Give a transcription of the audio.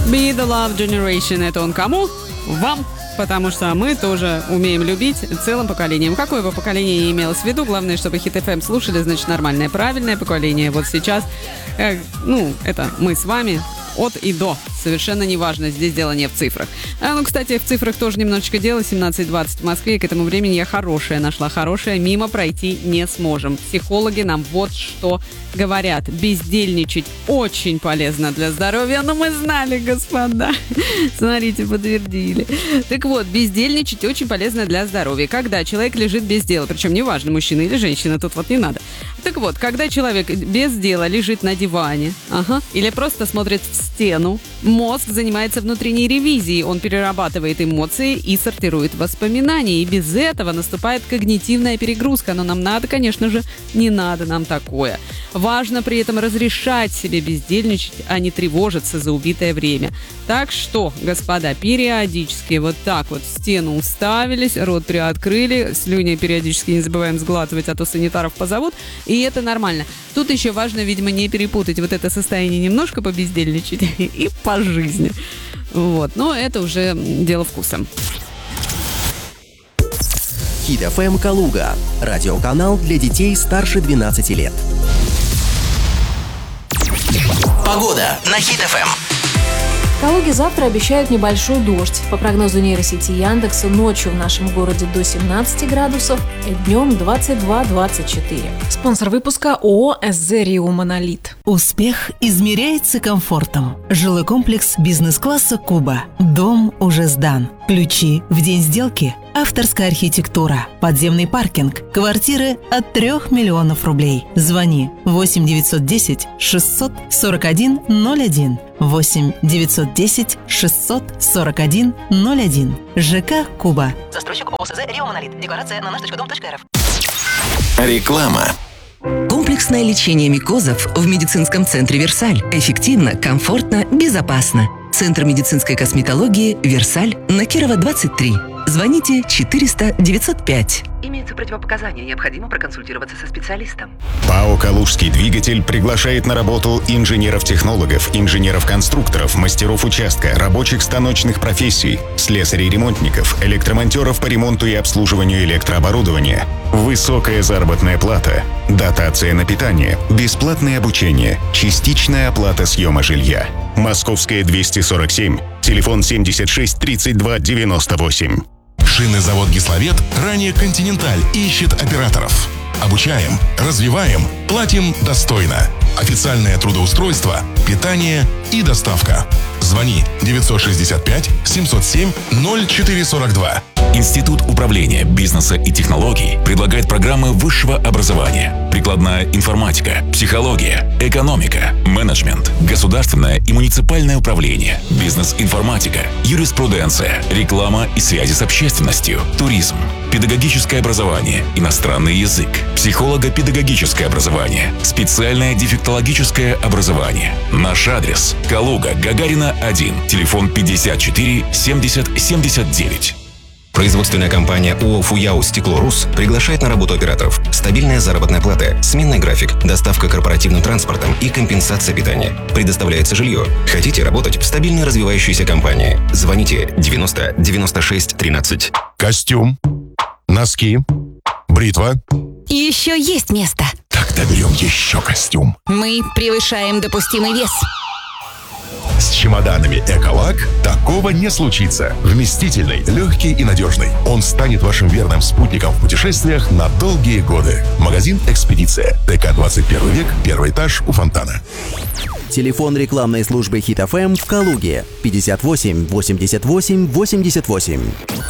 Be the Love Generation. Это он кому? Вам. Потому что мы тоже умеем любить целым поколением. Какое бы поколение имелось в виду? Главное, чтобы Hit FM слушали, значит, нормальное, правильное поколение. Вот сейчас, это мы с вами от и до. Совершенно неважно, здесь дело не в цифрах. Кстати, в цифрах тоже немножечко дело. 17:20 в Москве, и к этому времени я нашла хорошее. Мимо пройти не сможем. Психологи нам вот что говорят. Бездельничать очень полезно для здоровья. Но мы знали, господа. Смотрите, подтвердили. Так вот, бездельничать очень полезно для здоровья. Когда человек лежит без дела, причем неважно, мужчина или женщина, тут вот не надо. Так вот, когда человек без дела лежит на диване, или просто смотрит в стену, мозг занимается внутренней ревизией. Он перерабатывает эмоции и сортирует воспоминания. И без этого наступает когнитивная перегрузка. Но нам надо, конечно же, не надо нам такое. Важно при этом разрешать себе бездельничать, а не тревожиться за убитое время. Так что, господа, периодически вот так вот в стену уставились, рот приоткрыли, слюни периодически не забываем сглатывать, а то санитаров позовут, и это нормально. Тут еще важно, видимо, не перепутать вот это состояние немножко побездельничать и по жизни. Вот, но это уже дело вкуса. Hit FM Калуга. Радиоканал для детей старше 12 лет. Погода на Hit FM. В Калуге завтра обещают небольшой дождь. По прогнозу нейросети Яндекса, ночью в нашем городе до 17 градусов, днем 22-24. Спонсор выпуска ООО «СЗ Рио Монолит». Успех измеряется комфортом. Жилой комплекс бизнес-класса «Куба». Дом уже сдан. Ключи в день сделки. Авторская архитектура. Подземный паркинг. Квартиры от 3 миллионов рублей. Звони 8 910 641 01. 8 910 641 01. ЖК «Куба». Застройщик ООО «СЗ Рио Монолит». Декларация на наш.дом.рф. Реклама. Комплексное лечение микозов в медицинском центре «Версаль». Эффективно, комфортно, безопасно. Центр медицинской косметологии «Версаль» на Кирова, 23. Звоните 400 905. Имеются противопоказания, необходимо проконсультироваться со специалистом. ПАО «Калужский двигатель» приглашает на работу инженеров-технологов, инженеров-конструкторов, мастеров участка, рабочих станочных профессий, слесарей-ремонтников, электромонтеров по ремонту и обслуживанию электрооборудования. Высокая заработная плата, дотация на питание, бесплатное обучение, частичная оплата съема жилья. Московская, 247, телефон 76 32 98. Шинозавод «Гисловет», ранее «Континенталь», ищет операторов. Обучаем, развиваем, платим достойно. Официальное трудоустройство, питание и доставка. Звони 965 707 0442. Институт управления бизнеса и технологий предлагает программы высшего образования: прикладная информатика, психология, экономика, менеджмент, государственное и муниципальное управление, бизнес-информатика, юриспруденция, реклама и связи с общественностью, туризм, педагогическое образование, иностранный язык, психолого-педагогическое образование, специальное дефектологическое образование. Наш адрес: Калуга, Гагарина, 1, телефон 54 70 79. Производственная компания ООО «Фуяо Стекло-Рус» приглашает на работу операторов. Стабильная заработная плата, сменный график, доставка корпоративным транспортом и компенсация питания. Предоставляется жилье. Хотите работать в стабильной развивающейся компании? Звоните 90 96 13. Костюм, носки, бритва. И еще есть место. Тогда берем еще костюм. Мы превышаем допустимый вес. С чемоданами «Эколак» такого не случится. Вместительный, легкий и надежный. Он станет вашим верным спутником в путешествиях на долгие годы. Магазин «Экспедиция». ТК 21 век, 1 этаж у фонтана. Телефон рекламной службы Hit FM в Калуге 58 88 88.